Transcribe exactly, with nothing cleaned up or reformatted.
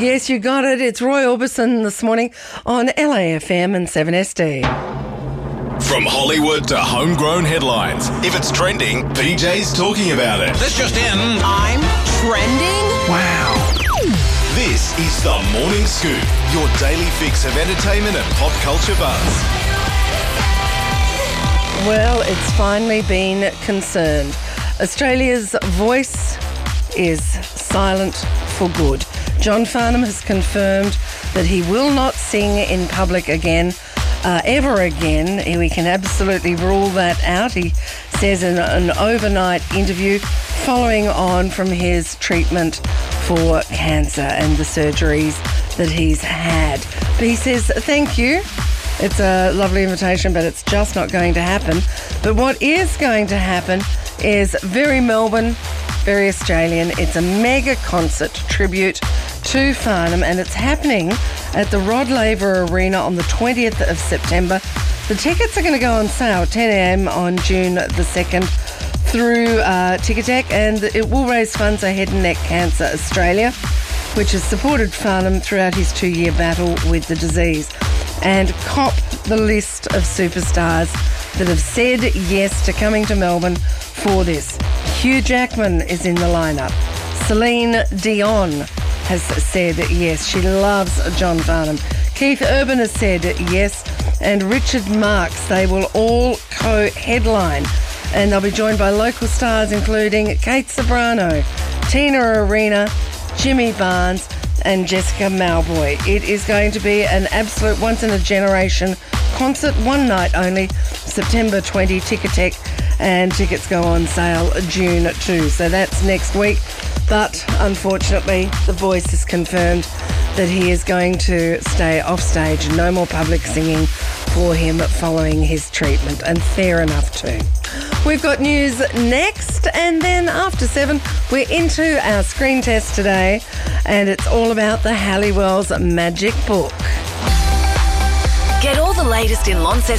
Yes, you got it. It's Roy Orbison this morning on L A F M and seven S D. From Hollywood to homegrown headlines. If it's trending, P J's talking about it. This just in. I'm trending? Wow. This is the Morning Scoop, your daily fix of entertainment and pop culture buzz. Well, it's finally been confirmed. Australia's voice is silent for good. John Farnham has confirmed that he will not sing in public again, uh, ever again. We can absolutely rule that out. He says in an overnight interview following on from his treatment for cancer and the surgeries that he's had. But he says, thank you. It's a lovely invitation, but it's just not going to happen. But what is going to happen is very Melbourne, very Australian. It's a mega concert tribute to Farnham, and it's happening at the Rod Laver Arena on the twentieth of September. The tickets are going to go on sale at ten a.m. on June the second through uh, Ticketek, and it will raise funds for Head and Neck Cancer Australia, which has supported Farnham throughout his two-year battle with the disease. And cop the list of superstars that have said yes to coming to Melbourne for this. Hugh Jackman is in the lineup. Celine Dion has said yes. She loves John Farnham. Keith Urban has said yes. And Richard Marx. They will all co-headline. And they'll be joined by local stars including Kate Sobrano, Tina Arena, Jimmy Barnes and Jessica Malboy. It is going to be an absolute once-in-a-generation concert, one night only, September twentieth, Ticketek, and tickets go on sale June second. So that's next week. But unfortunately, The Voice has confirmed that he is going to stay off stage. No more public singing for him following his treatment, and fair enough too. We've got news next, and then after seven, we're into our screen test today, and it's all about the Halliwell's Magic Book. Get all the latest in Launceston